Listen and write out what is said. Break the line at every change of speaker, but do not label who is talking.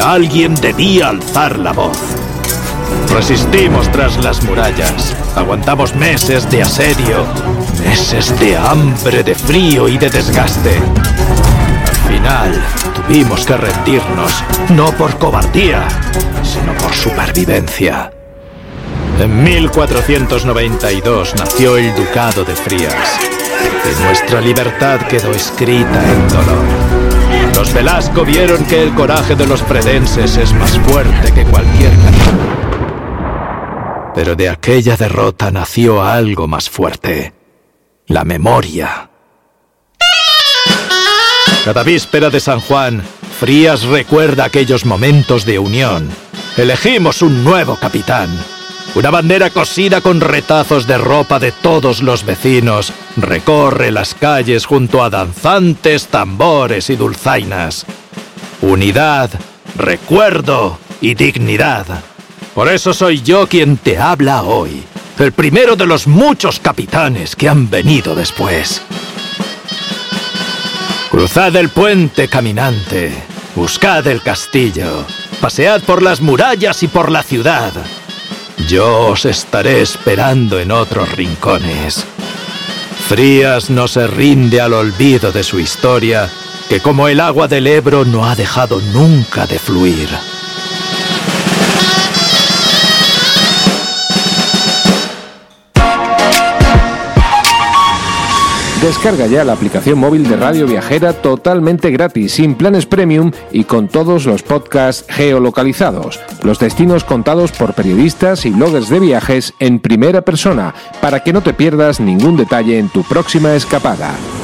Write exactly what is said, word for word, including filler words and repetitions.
alguien debía alzar la voz. Resistimos tras las murallas, aguantamos meses de asedio, meses de hambre, de frío y de desgaste. Al final, tuvimos que rendirnos, no por cobardía, sino por supervivencia. En mil cuatrocientos noventa y dos nació el Ducado de Frías, y nuestra libertad quedó escrita en dolor. Los Velasco vieron que el coraje de los fredenses es más fuerte que cualquier cañón. Pero de aquella derrota nació algo más fuerte: la memoria. Cada víspera de San Juan, Frías recuerda aquellos momentos de unión. Elegimos un nuevo capitán. Una bandera cosida con retazos de ropa de todos los vecinos recorre las calles junto a danzantes tambores y dulzainas. Unidad, recuerdo y dignidad. Por eso soy yo quien te habla hoy, el primero de los muchos capitanes que han venido después. Cruzad el puente caminante, buscad el castillo, pasead por las murallas y por la ciudad. Yo os estaré esperando en otros rincones. Frías no se rinde al olvido de su historia, que como el agua del Ebro no ha dejado nunca de fluir.
Descarga ya la aplicación móvil de Radio Viajera totalmente gratis, sin planes premium y con todos los podcasts geolocalizados. Los destinos contados por periodistas y bloggers de viajes en primera persona, para que no te pierdas ningún detalle en tu próxima escapada.